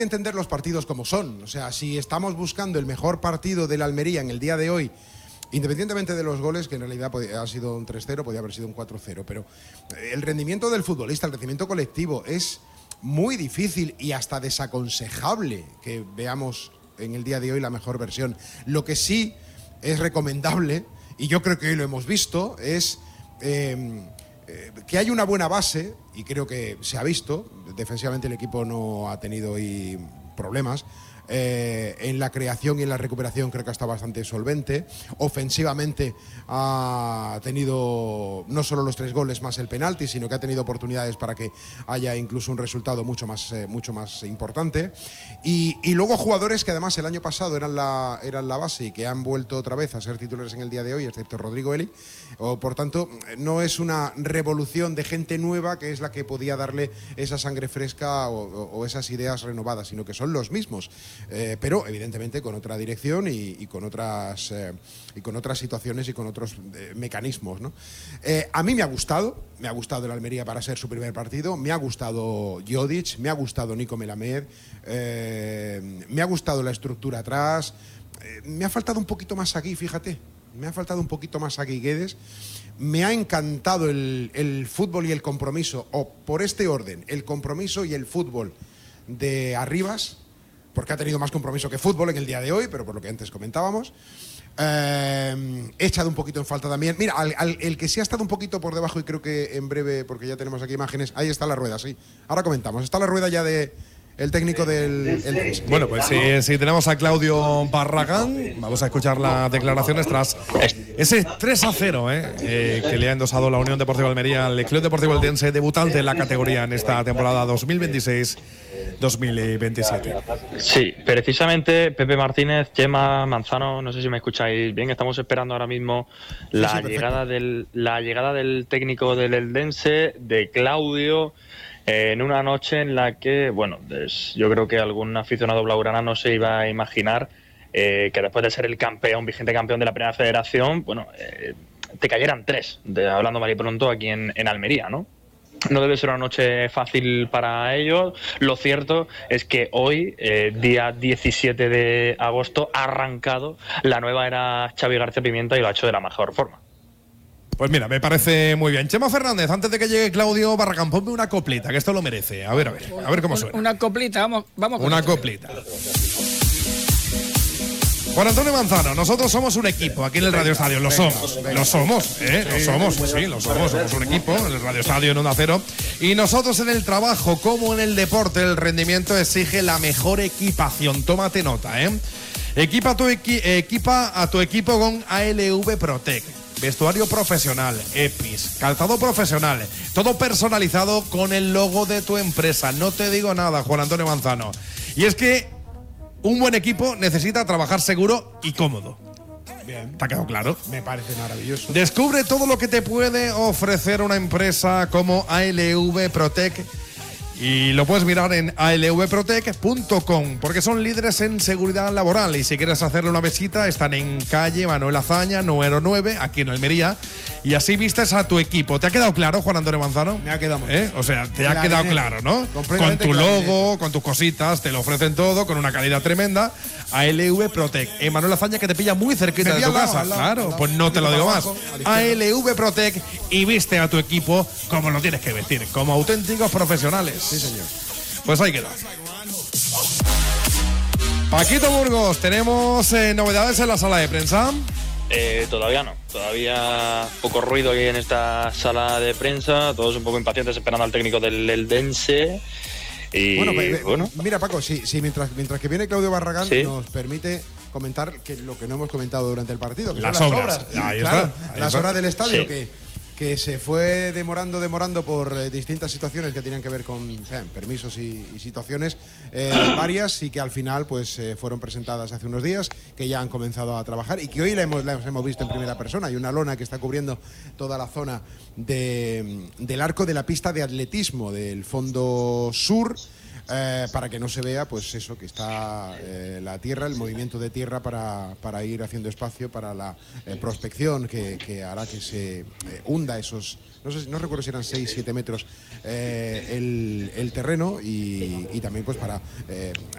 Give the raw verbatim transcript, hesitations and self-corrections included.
entender los partidos como son. O sea, si estamos buscando el mejor partido de la Almería en el día de hoy, independientemente de los goles, que en realidad ha sido un tres cero, podía haber sido un cuatro cero, pero el rendimiento del futbolista, el rendimiento colectivo, es muy difícil y hasta desaconsejable que veamos en el día de hoy la mejor versión. Lo que sí es recomendable, y yo creo que hoy lo hemos visto, es eh, eh, que hay una buena base, y creo que se ha visto. Defensivamente el equipo no ha tenido hoy problemas. Eh, en la creación y en la recuperación creo que ha estado bastante solvente. Ofensivamente ha tenido no solo los tres goles más el penalti, sino que ha tenido oportunidades para que haya incluso un resultado mucho más, eh, mucho más importante. Y, y luego jugadores que además el año pasado eran la, eran la base y que han vuelto otra vez a ser titulares en el día de hoy, excepto Rodrigo Eli. O, por tanto, no es una revolución de gente nueva que es la que podía darle esa sangre fresca o, o, o esas ideas renovadas, sino que son los mismos. Eh, pero evidentemente con otra dirección y, y con otras eh, y con otras situaciones y con otros eh, mecanismos, ¿no? Eh, a mí me ha gustado, me ha gustado el Almería para ser su primer partido, me ha gustado Jodic, me ha gustado Nico Melamed, eh, me ha gustado la estructura atrás, eh, me ha faltado un poquito más aquí, fíjate, me ha faltado un poquito más aquí Guedes. Me ha encantado el, el fútbol y el compromiso, o por este orden, el compromiso y el fútbol de Arribas, porque ha tenido más compromiso que fútbol en el día de hoy, pero por lo que antes comentábamos. Eh, he echado un poquito en falta también. Mira, al, al, el que sí ha estado un poquito por debajo, y creo que en breve, porque ya tenemos aquí imágenes, ahí está la rueda, sí. Ahora comentamos, está la rueda ya de el técnico del... El, bueno, pues si, si tenemos a Claudio Barragán, vamos a escuchar las declaraciones tras ese tres a cero eh, eh, que le ha endosado la Unión Deportiva Almería al Club Deportivo Eldense, debutante en la categoría en esta temporada dos mil veintiséis dos mil veintisiete. Sí, precisamente Pepe Martínez, Chema, Manzano, no sé si me escucháis bien, estamos esperando ahora mismo la, sí, sí, llegada, del, la llegada del técnico del Eldense, de Claudio, eh, en una noche en la que, bueno, pues, yo creo que algún aficionado blaugrana no se iba a imaginar eh, que después de ser el campeón, vigente campeón de la Primera Federación, bueno, eh, te cayeran tres, de, hablando mal y pronto, aquí en, en Almería, ¿no? No debe ser una noche fácil para ellos. Lo cierto es que hoy, eh, día diecisiete de agosto, ha arrancado la nueva era Xavi García Pimienta y lo ha hecho de la mejor forma. Pues mira, me parece muy bien. Chema Fernández, antes de que llegue Claudio Barragán, ponme una coplita, que esto lo merece. A ver, a ver, a ver cómo suena. Una coplita, vamos, vamos con Una esto. coplita. Juan Antonio Manzano, nosotros somos un equipo aquí en el Radio Estadio, lo somos, lo somos, ¿eh? Lo somos, sí, lo somos, somos un equipo en el Radio Estadio en Onda Cero. Y nosotros en el trabajo, como en el deporte, el rendimiento exige la mejor equipación. Tómate nota, ¿eh? Equipa, tu equi equipa a tu equipo con A L V Protec. Vestuario profesional, EPIs, calzado profesional, todo personalizado con el logo de tu empresa. No te digo nada, Juan Antonio Manzano. Y es que un buen equipo necesita trabajar seguro y cómodo. Bien. ¿Te ha quedado claro? Me parece maravilloso. Descubre todo lo que te puede ofrecer una empresa como A L V Protec. Y lo puedes mirar en A L V protec punto com, porque son líderes en seguridad laboral. Y si quieres hacerle una visita, están en calle Manuel Azaña, número nueve, aquí en Almería. Y así vistes a tu equipo. ¿Te ha quedado claro, Juan Antonio Manzano? Me ha quedado muy ¿Eh? O sea, te ha quedado claro, ¿no? Con tu logo, con tus cositas, te lo ofrecen todo, con una calidad tremenda. A L V Protec. En Manuel Azaña, que te pilla muy cerquita de tu casa. Claro, pues no te lo digo más. A L V Protec y viste a tu equipo como lo tienes que vestir, como auténticos profesionales. Sí, señor. Pues ahí queda. Paquito Burgos, ¿tenemos eh, novedades en la sala de prensa? Eh, todavía no, todavía poco ruido aquí en esta sala de prensa, todos un poco impacientes esperando al técnico del Eldense. Y bueno, pues, bueno, mira Paco, sí, sí, mientras, mientras que viene Claudio Barragán, ¿sí?, nos permite comentar que lo que no hemos comentado durante el partido, que las, son las obras, obras, ahí claro, está, ahí las está. obras del estadio, sí. que que se fue demorando, demorando por eh, distintas situaciones que tenían que ver con o sea, permisos y, y situaciones eh, varias, y que al final pues eh, fueron presentadas hace unos días, que ya han comenzado a trabajar y que hoy la hemos, la hemos visto en primera persona. Hay una lona que está cubriendo toda la zona de, del arco de la pista de atletismo del fondo sur, Eh, para que no se vea, pues eso, que está eh, la tierra, el movimiento de tierra para, para ir haciendo espacio para la eh, prospección que, que hará que se eh, hunda esos, no sé, no recuerdo si eran seis, siete metros eh, el, el terreno y, y también pues para eh,